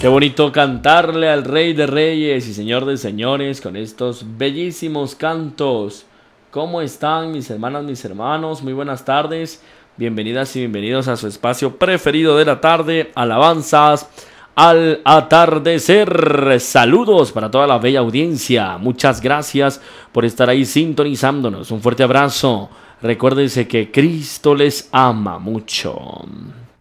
Qué bonito cantarle al Rey de Reyes y Señor de Señores con estos bellísimos cantos. ¿Cómo están mis hermanas, mis hermanos? Muy buenas tardes. Bienvenidas y bienvenidos a su espacio preferido de la tarde, alabanzas al atardecer. Saludos para toda la bella audiencia. Muchas gracias por estar ahí sintonizándonos. Un fuerte abrazo. Recuérdense que Cristo les ama mucho.